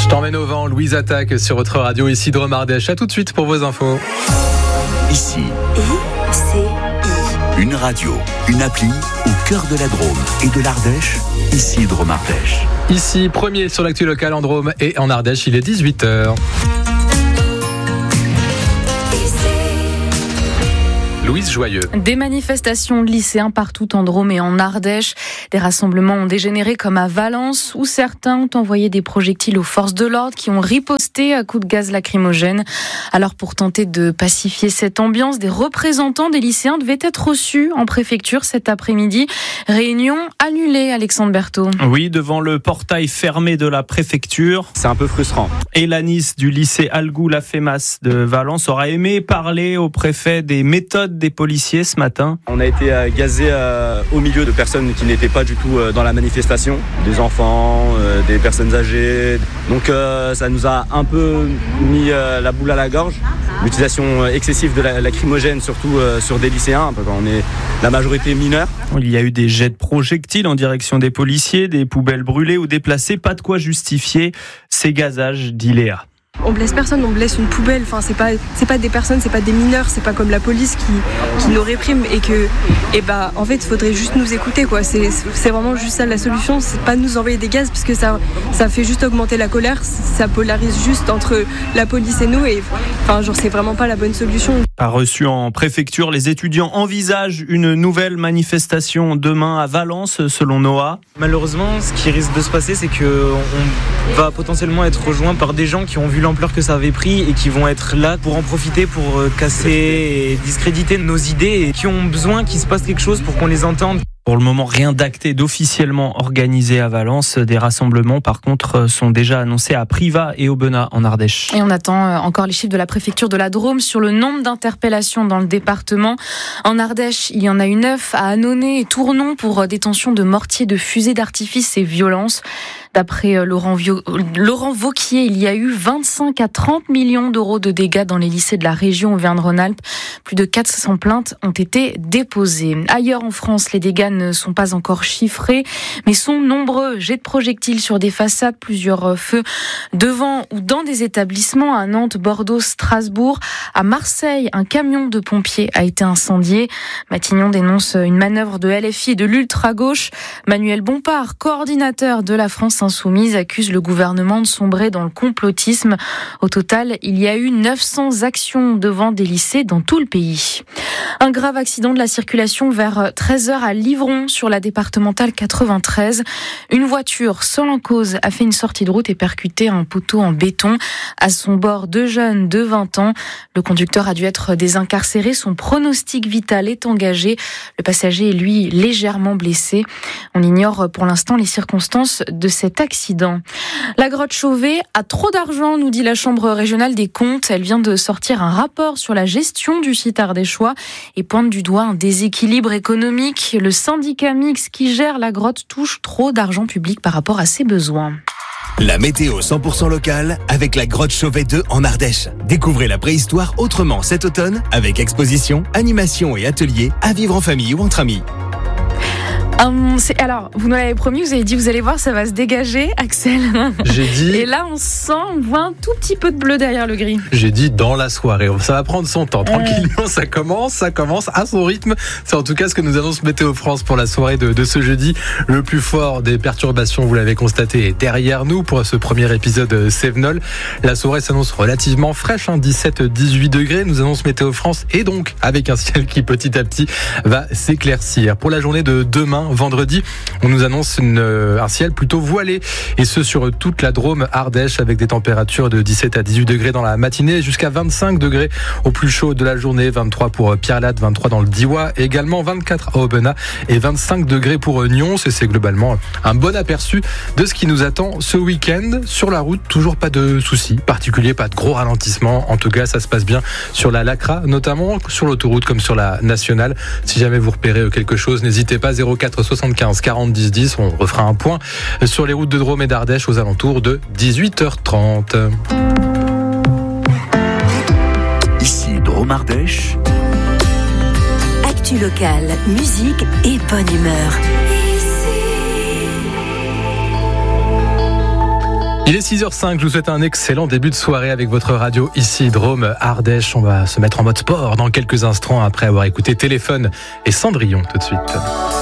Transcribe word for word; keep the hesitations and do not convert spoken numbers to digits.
t'emmène au vent, Louise Attaque sur votre radio, ici Drôme Ardèche. À tout de suite pour vos infos. Ici, I C I. une radio, une appli au cœur de la Drôme et de l'Ardèche, ici Drôme Ardèche. Ici, premier sur l'actu locale en Drôme et en Ardèche, il est dix-huit heures. Louise Joyeux. Des manifestations de lycéens partout en Drôme et en Ardèche. Des rassemblements ont dégénéré comme à Valence, où certains ont envoyé des projectiles aux forces de l'ordre qui ont riposté à coups de gaz lacrymogène. Alors pour tenter de pacifier cette ambiance, des représentants des lycéens devaient être reçus en préfecture cet après-midi. Réunion annulée, Alexandre Berthaud. Oui, devant le portail fermé de la préfecture. C'est un peu frustrant. Elanis du lycée Algou-La-Fémas de Valence aura aimé parler au préfet des méthodes des policiers ce matin. On a été euh, gazé euh, au milieu de personnes qui n'étaient pas du tout euh, dans la manifestation, des enfants, euh, des personnes âgées. Donc euh, ça nous a un peu mis euh, la boule à la gorge. L'utilisation excessive de la lacrymogène, surtout euh, sur des lycéens, quand on est la majorité mineure. Il y a eu des jets de projectiles en direction des policiers, des poubelles brûlées ou déplacées. Pas de quoi justifier ces gazages, dit Léa. On blesse personne, on blesse une poubelle. Enfin, c'est pas, c'est pas des personnes, c'est pas des mineurs, c'est pas comme la police qui, qui nous réprime et que, et bah, en fait, il faudrait juste nous écouter, quoi. C'est, c'est vraiment juste ça la solution. C'est pas de nous envoyer des gaz parce que ça, ça fait juste augmenter la colère. Ça polarise juste entre la police et nous et, enfin, genre, c'est vraiment pas la bonne solution. Pas reçu en préfecture, les étudiants envisagent une nouvelle manifestation demain à Valence, selon Noah. Malheureusement, ce qui risque de se passer, c'est qu'on va potentiellement être rejoint par des gens qui ont vu l'ampleur que ça avait pris et qui vont être là pour en profiter, pour casser et discréditer nos idées et qui ont besoin qu'il se passe quelque chose pour qu'on les entende. Pour le moment, rien d'acté d'officiellement organisé à Valence. Des rassemblements, par contre, sont déjà annoncés à Privas et Aubenas en Ardèche. Et on attend encore les chiffres de la préfecture de la Drôme sur le nombre d'interpellations dans le département. En Ardèche, il y en a eu neuf à Annonay et Tournon pour détention de mortiers, de fusées d'artifice et violences. D'après Laurent, Vio... Laurent Vauquier, il y a eu vingt-cinq à trente millions d'euros de dégâts dans les lycées de la région Auvergne-Rhône-Alpes. Plus de quatre cents plaintes ont été déposées. Ailleurs en France, les dégâts ne sont pas encore chiffrés, mais sont nombreux. Jets de projectiles sur des façades, plusieurs feux devant ou dans des établissements à Nantes, Bordeaux, Strasbourg. À Marseille, un camion de pompiers a été incendié. Matignon dénonce une manœuvre de L F I et de l'ultra-gauche. Manuel Bompard, coordinateur de la France Insoumise, accuse le gouvernement de sombrer dans le complotisme. Au total, il y a eu neuf cents actions devant des lycées dans tout le pays. Un grave accident de la circulation vers treize heures à Livron sur la départementale quatre-vingt-treize. Une voiture seule en cause a fait une sortie de route et percuté un poteau en béton. À son bord, deux jeunes de vingt ans. Le conducteur a dû être désincarcéré. Son pronostic vital est engagé. Le passager est, lui, légèrement blessé. On ignore pour l'instant les circonstances de cet accident. La grotte Chauvet a trop d'argent, nous dit la Chambre régionale des comptes. Elle vient de sortir un rapport sur la gestion du site ardéchois et pointe du doigt un déséquilibre économique. Le syndicat mixte qui gère la grotte touche trop d'argent public par rapport à ses besoins. La météo cent pour cent locale avec la grotte Chauvet deux en Ardèche. Découvrez la préhistoire autrement cet automne avec exposition, animation et ateliers à vivre en famille ou entre amis. Hum, c'est, alors, vous nous l'avez promis, vous avez dit, vous allez voir, ça va se dégager, Axel. J'ai dit. Et là, on sent, on voit un tout petit peu de bleu derrière le gris. J'ai dit dans la soirée. Ça va prendre son temps. Tranquillement, ça commence, ça commence à son rythme. C'est en tout cas ce que nous annonce Météo France pour la soirée de, de ce jeudi. Le plus fort des perturbations, vous l'avez constaté, est derrière nous pour ce premier épisode Sévenol. La soirée s'annonce relativement fraîche, hein, dix-sept à dix-huit degrés, nous annonce Météo France, et donc avec un ciel qui petit à petit va s'éclaircir. Pour la journée de demain, vendredi, on nous annonce une, un ciel plutôt voilé, et ce sur toute la Drôme Ardèche, avec des températures de dix-sept à dix-huit degrés dans la matinée, jusqu'à vingt-cinq degrés au plus chaud de la journée, vingt-trois pour Pierre-Latte, vingt-trois dans le Diois, également vingt-quatre à Aubenas et vingt-cinq degrés pour Nyons. Et c'est globalement un bon aperçu de ce qui nous attend ce week-end. Sur la route, toujours pas de soucis particuliers, pas de gros ralentissements. En tout cas, ça se passe bien sur la Lacra, notamment sur l'autoroute comme sur la nationale. Si jamais vous repérez quelque chose, n'hésitez pas, zéro quatre soixante-quinze quarante dix dix. On refera un point sur les routes de Drôme et d'Ardèche aux alentours de dix-huit heures trente. Ici Drôme Ardèche. Actu locale, musique et bonne humeur. Il est six heures cinq, je vous souhaite un excellent début de soirée avec votre radio ici, Drôme Ardèche. On va se mettre en mode sport dans quelques instants après avoir écouté Téléphone et Cendrillon tout de suite.